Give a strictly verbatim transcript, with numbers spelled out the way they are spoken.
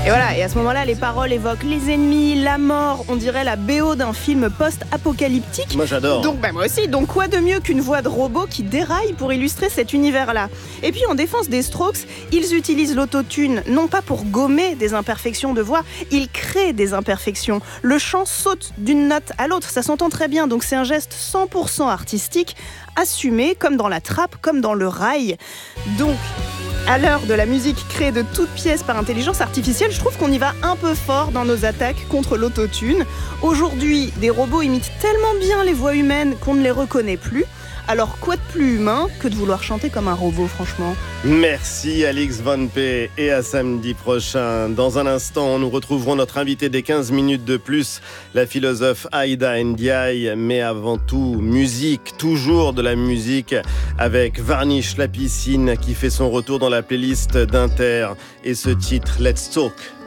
Et voilà, et à ce moment-là, les paroles évoquent les ennemis, la mort, on dirait la B O d'un film post-apocalyptique. Moi j'adore. Donc bah moi aussi, donc quoi de mieux qu'une voix de robot qui déraille pour illustrer cet univers-là. Et puis en défense des Strokes, ils utilisent l'autotune non pas pour gommer des imperfections de voix, ils créent des imperfections. Le chant saute d'une note à l'autre, ça s'entend très bien, donc c'est un geste cent pour cent artistique, assumé comme dans la trappe, comme dans le rail. Donc à l'heure de la musique créée de toutes pièces par intelligence artificielle, je trouve qu'on y va un peu fort dans nos attaques contre l'autotune. Aujourd'hui, des robots imitent tellement bien les voix humaines qu'on ne les reconnaît plus. Alors quoi de plus humain que de vouloir chanter comme un robot, franchement ? Merci Alix Van P et à samedi prochain. Dans un instant, nous retrouverons notre invité des quinze minutes de plus, la philosophe Aïda Ndiaye. Mais avant tout, musique, toujours de la musique avec Varnish la piscine qui fait son retour dans la playlist d'Inter. Et ce titre, Let's Talk.